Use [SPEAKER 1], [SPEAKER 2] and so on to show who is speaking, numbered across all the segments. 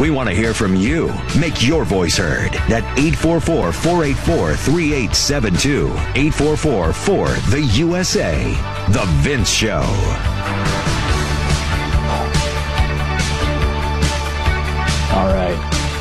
[SPEAKER 1] We want to hear from you. Make your voice heard at 844-484-3872. 844-4-THE-USA. The Vince Show.
[SPEAKER 2] All right.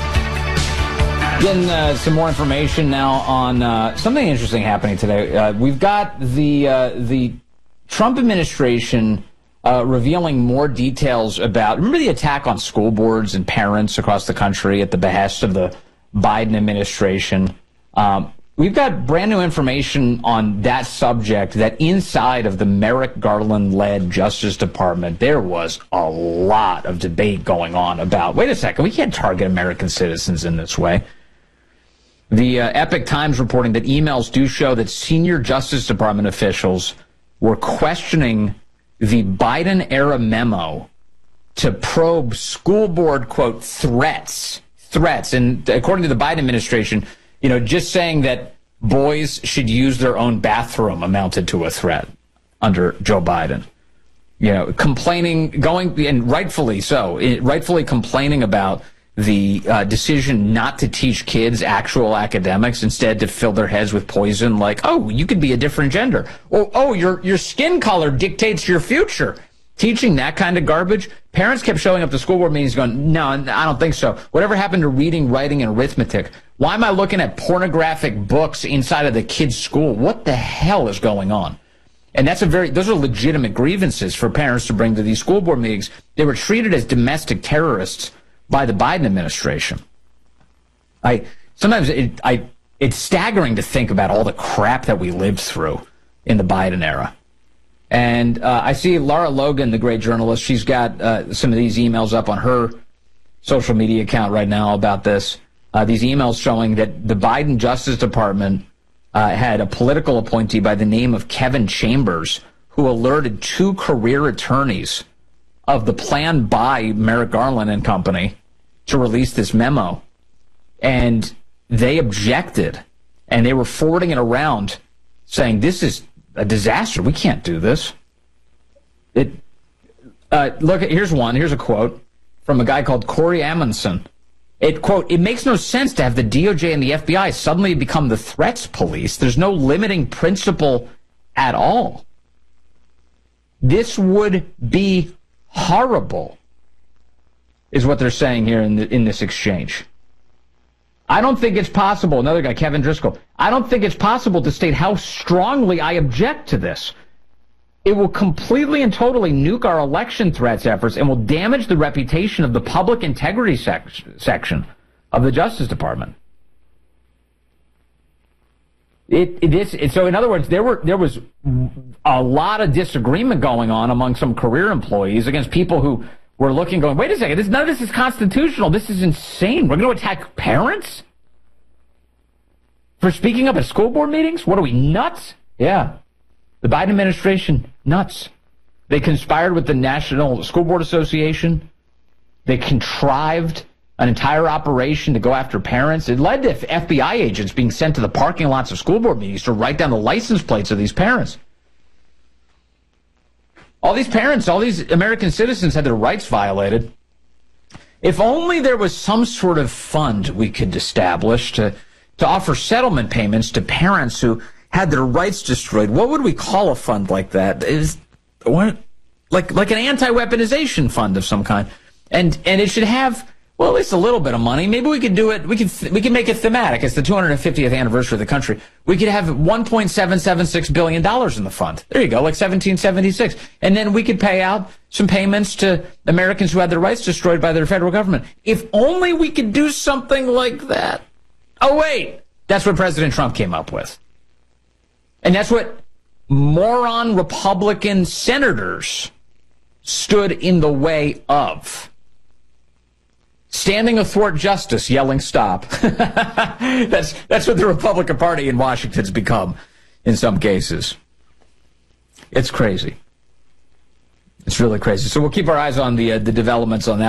[SPEAKER 2] Getting some more information now on something interesting happening today. We've got the Trump administration revealing more details about, remember the attack on school boards and parents across the country at the behest of the Biden administration? We've got brand new information on that subject, that inside of the Merrick Garland-led Justice Department, there was a lot of debate going on about, wait a second, we can't target American citizens in this way. The Epoch Times reporting that emails do show that senior Justice Department officials were questioning the Biden-era memo to probe school board, quote, threats. And according to the Biden administration, just saying that boys should use their own bathroom amounted to a threat under Joe Biden. Complaining, and rightfully so, rightfully complaining about the decision not to teach kids actual academics, instead to fill their heads with poison like, oh, you could be a different gender. Or, oh, your skin color dictates your future. Teaching that kind of garbage. Parents kept showing up to school board meetings going, no, I don't think so. Whatever happened to reading, writing, and arithmetic? Why am I looking at pornographic books inside of the kids' school? What the hell is going on? And those are legitimate grievances for parents to bring to these school board meetings. They were treated as domestic terrorists by the Biden administration. Sometimes it's staggering to think about all the crap that we lived through in the Biden era. And I see Lara Logan, the great journalist, she's got some of these emails up on her social media account right now about this. These emails showing that the Biden Justice Department had a political appointee by the name of Kevin Chambers who alerted 2 career attorneys of the plan by Merrick Garland and company to release this memo. And they objected, and they were forwarding it around saying, this is a disaster. We can't do this. Look, here's one. Here's a quote from a guy called Corey Amundson. Quote, it makes no sense to have the DOJ and the FBI suddenly become the threats police. There's no limiting principle at all. This would be horrible, is what they're saying here in this exchange. I don't think it's possible, another guy, Kevin Driscoll, I don't think it's possible to state how strongly I object to this. It will completely and totally nuke our election threats efforts and will damage the reputation of the public integrity section of the Justice Department. So in other words, there was a lot of disagreement going on among some career employees against people who were looking, going, wait a second, none of this is constitutional. This is insane. We're going to attack parents for speaking up at school board meetings? What are we, nuts? Yeah. The Biden administration, nuts. They conspired with the National School Board Association. They contrived an entire operation to go after parents. It led to FBI agents being sent to the parking lots of school board meetings to write down the license plates of these parents. All these parents, all these American citizens had their rights violated. If only there was some sort of fund we could establish to offer settlement payments to parents who had their rights destroyed. What would we call a fund like that? Like an anti-weaponization fund of some kind. And it should have, well, at least a little bit of money. Maybe we could do it. We can make it thematic. It's the 250th anniversary of the country. We could have $1.776 billion in the fund. There you go, like 1776. And then we could pay out some payments to Americans who had their rights destroyed by their federal government. If only we could do something like that. Oh, wait. That's what President Trump came up with. And that's what moron Republican senators stood in the way of. Standing athwart justice, yelling stop. That's what the Republican Party in Washington's become in some cases. It's crazy. It's really crazy. So we'll keep our eyes on the developments on that.